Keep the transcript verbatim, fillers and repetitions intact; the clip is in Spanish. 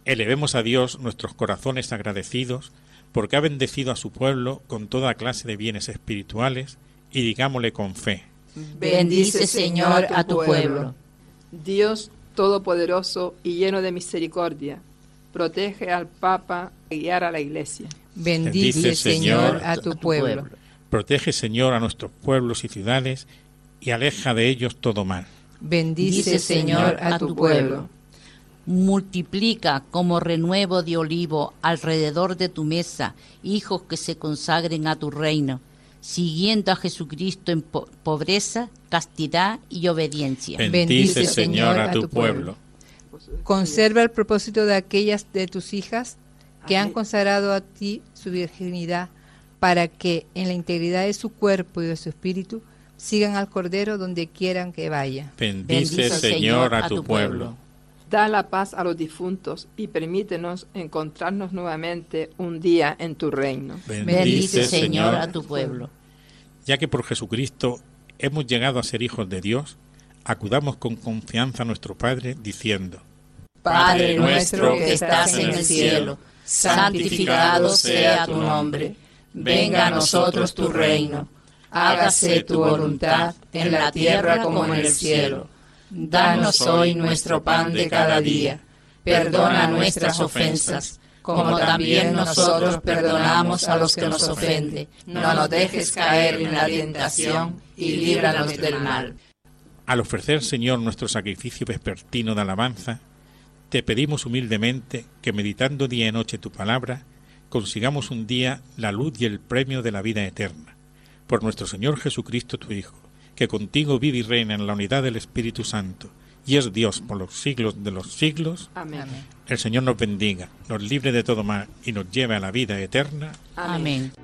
Elevemos a Dios nuestros corazones agradecidos porque ha bendecido a su pueblo con toda clase de bienes espirituales y digámosle con fe: bendice, Señor, a tu pueblo. Dios todopoderoso y lleno de misericordia, protege al Papa y guiar a la Iglesia. Bendice, Señor, a tu pueblo. Protege, Señor, a nuestros pueblos y ciudades y aleja de ellos todo mal. Bendice, Señor, a tu pueblo. Multiplica como renuevo de olivo alrededor de tu mesa hijos que se consagren a tu reino, siguiendo a Jesucristo en po- pobreza, castidad y obediencia. Bendice, Señor, a tu pueblo. Conserva el propósito de aquellas de tus hijas que han consagrado a ti su virginidad, para que en la integridad de su cuerpo y de su espíritu sigan al Cordero donde quieran que vaya. Bendice, Bendice Señor, a tu pueblo. Da la paz a los difuntos y permítenos encontrarnos nuevamente un día en tu reino. Bendice, Señor, a tu pueblo. Ya que por Jesucristo hemos llegado a ser hijos de Dios, acudamos con confianza a nuestro Padre diciendo: Padre nuestro que estás en el cielo, santificado sea tu nombre. Venga a nosotros tu reino. Hágase tu voluntad en la tierra como en el cielo. Danos hoy nuestro pan de cada día. Perdona nuestras ofensas, como también nosotros perdonamos a los que nos ofenden. No nos dejes caer en la tentación y líbranos del mal. Al ofrecer, Señor, nuestro sacrificio vespertino de alabanza, te pedimos humildemente que, meditando día y noche tu palabra, consigamos un día la luz y el premio de la vida eterna. Por nuestro Señor Jesucristo, tu Hijo, que contigo vive y reina en la unidad del Espíritu Santo, y es Dios por los siglos de los siglos. Amén. El Señor nos bendiga, nos libre de todo mal y nos lleve a la vida eterna. Amén.